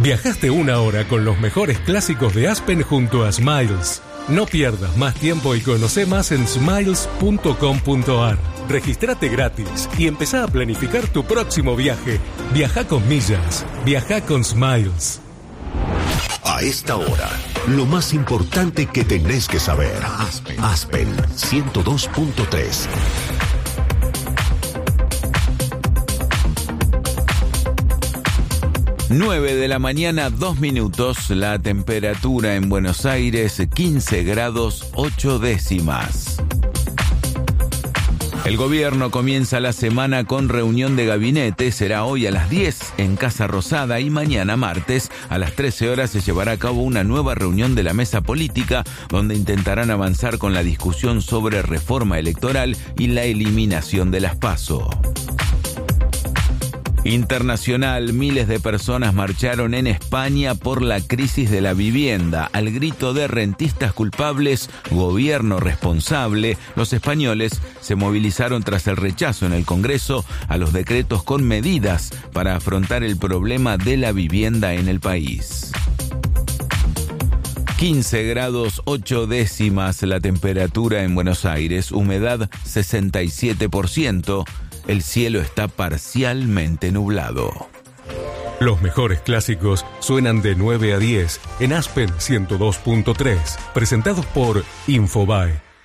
Viajaste una hora con los mejores clásicos de Aspen junto a Smiles. No pierdas más tiempo y conoce más en smiles.com.ar. Registrate gratis y empezá a planificar tu próximo viaje. Viaja con millas. Viaja con Smiles. A esta hora, lo más importante que tenés que saber. Aspen 102.3. 9 de la mañana, 2 minutos. La temperatura en Buenos Aires, 15 grados 8 décimas. El gobierno comienza la semana con reunión de gabinete. Será hoy a las 10 en Casa Rosada y mañana martes a las 13 horas se llevará a cabo una nueva reunión de la mesa política donde intentarán avanzar con la discusión sobre reforma electoral y la eliminación de las PASO. Internacional, miles de personas marcharon en España por la crisis de la vivienda. Al grito de rentistas culpables, gobierno responsable, los españoles se movilizaron tras el rechazo en el Congreso a los decretos con medidas para afrontar el problema de la vivienda en el país. 15 grados 8 décimas la temperatura en Buenos Aires, humedad 67%. El cielo está parcialmente nublado. Los mejores clásicos suenan de 9 a 10 en Aspen 102.3, presentados por Infobae.